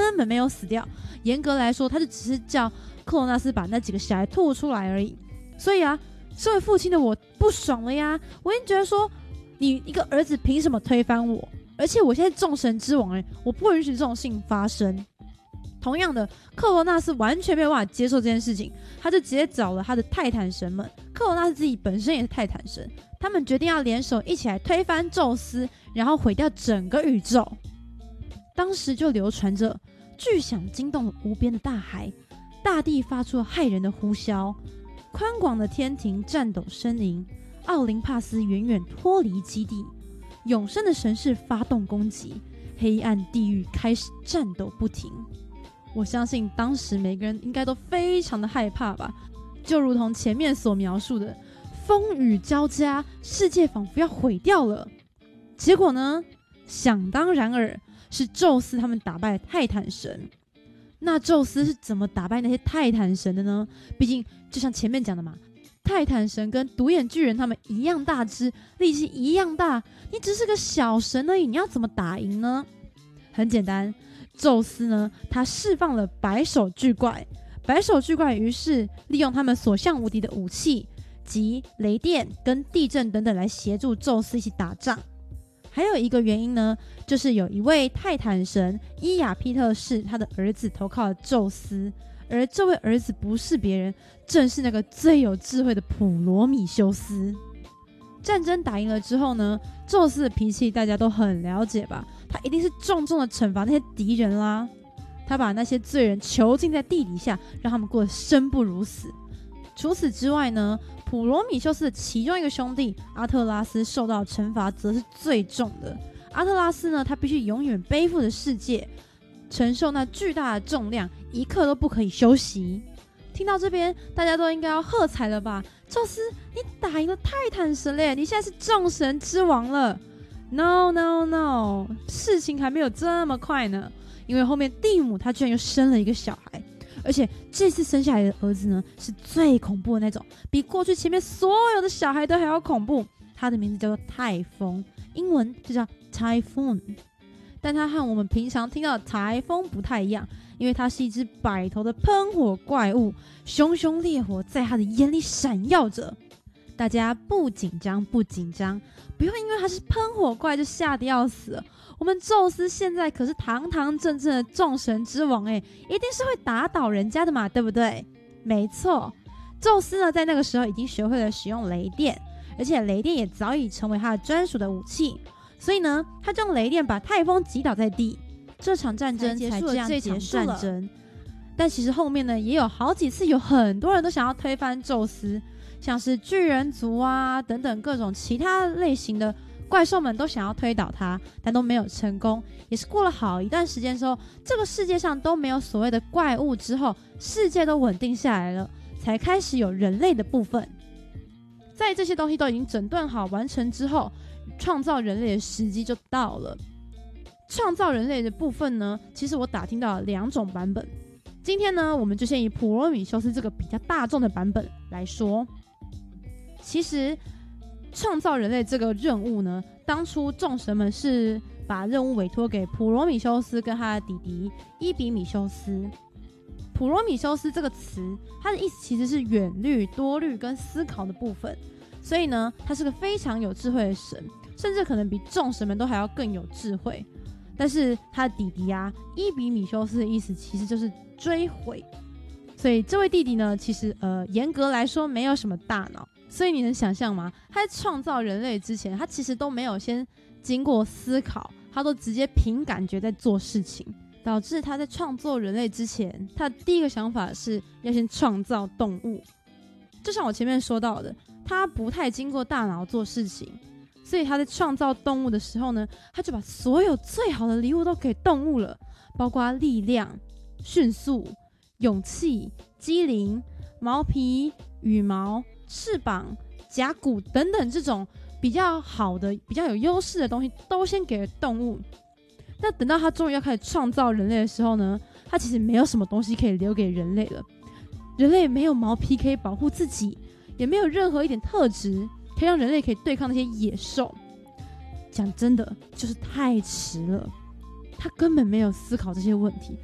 根本没有死掉。严格来说，他就只是叫克罗纳斯把那几个小孩吐出来而已。所以啊，身为父亲的我不爽了呀！我已经觉得说，你一个儿子凭什么推翻我？而且我现在众神之王我不允许这种事情发生。同样的，克罗纳斯完全没有办法接受这件事情，他就直接找了他的泰坦神们。克罗纳斯自己本身也是泰坦神，他们决定要联手一起来推翻宙斯，然后毁掉整个宇宙。当时就流传着巨响惊动了无边的大海，大地发出了骇人的呼啸，宽广的天庭颤抖呻吟，奥林帕斯远远脱离基地，永生的神士发动攻击，黑暗地狱开始战斗不停。我相信当时每个人应该都非常的害怕吧，就如同前面所描述的，风雨交加，世界仿佛要毁掉了。结果呢，想当然尔，是宙斯他们打败了泰坦神。那宙斯是怎么打败那些泰坦神的呢？毕竟就像前面讲的嘛，泰坦神跟独眼巨人他们一样大只，力气一样大，你只是个小神而已，你要怎么打赢呢？很简单，宙斯呢，他释放了白手巨怪，白手巨怪于是利用他们所向无敌的武器及雷电跟地震等等来协助宙斯一起打仗。还有一个原因呢，就是有一位泰坦神伊雅庇特氏，他的儿子投靠了宙斯，而这位儿子不是别人，正是那个最有智慧的普罗米修斯。战争打赢了之后呢，宙斯的脾气大家都很了解吧，他一定是重重的惩罚那些敌人啦。他把那些罪人囚禁在地底下，让他们过得生不如死。除此之外呢，普罗米修斯的其中一个兄弟阿特拉斯受到的惩罚则是最重的。阿特拉斯呢，他必须永远背负着世界，承受那巨大的重量，一刻都不可以休息。听到这边，大家都应该要喝彩了吧？宙斯，你打赢了泰坦神嘞！你现在是众神之王了。No No No， 事情还没有这么快呢。因为后面蒂姆他居然又生了一个小孩，而且这次生下来的儿子呢，是最恐怖的那种，比过去前面所有的小孩都还要恐怖。他的名字叫做泰风，英文就叫 Typhoon。但它和我们平常听到的台风不太一样，因为它是一只百头的喷火怪物，熊熊烈火在它的眼里闪耀着。大家不紧张，不紧张，不用因为它是喷火怪就吓得要死了。我们宙斯现在可是堂堂正正的众神之王一定是会打倒人家的嘛，对不对？没错，宙斯呢在那个时候已经学会了使用雷电，而且雷电也早已成为他的专属的武器。所以呢，他就用雷电把泰风击倒在地，这场战争才这样结束了。但其实后面呢，也有好几次有很多人都想要推翻宙斯，像是巨人族啊等等各种其他类型的怪兽们都想要推倒他，但都没有成功。也是过了好一段时间之后，这个世界上都没有所谓的怪物之后，世界都稳定下来了，才开始有人类的部分。在这些东西都已经整顿好完成之后，创造人类的时机就到了。创造人类的部分呢，其实我打听到了2种版本。今天呢，我们就先以普罗米修斯这个比较大众的版本来说。其实创造人类这个任务呢，当初众神们是把任务委托给普罗米修斯跟他的弟弟伊比米修斯。普罗米修斯这个词，它的意思其实是远虑、多虑跟思考的部分，所以呢，他是个非常有智慧的神，甚至可能比众神们都还要更有智慧。但是他的弟弟伊比米修斯的意思其实就是追悔，所以这位弟弟呢，其实严格来说没有什么大脑。所以你能想象吗？他在创造人类之前，他其实都没有先经过思考，他都直接凭感觉在做事情，导致他在创作人类之前，他的第一个想法是要先创造动物。就像我前面说到的，他不太经过大脑做事情，所以他在创造动物的时候呢，他就把所有最好的礼物都给动物了，包括力量、迅速、勇气、机灵、毛皮、羽毛、翅膀、甲骨等等这种比较好的、比较有优势的东西都先给了动物。那等到他终于要开始创造人类的时候呢，他其实没有什么东西可以留给人类了。人类没有毛皮可以保护自己，也没有任何一点特质可以让人类可以对抗那些野兽。讲真的，就是太迟了。他根本没有思考这些问题，